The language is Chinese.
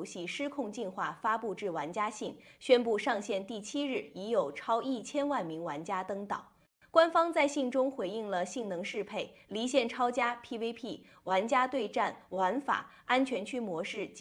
游戏《失控进化》发布至玩家信，宣布上线第7日已有超1000万名玩家登岛。官方在信中回应了性能适配、离线超加、PVP、玩家对战、玩法、安全区模式。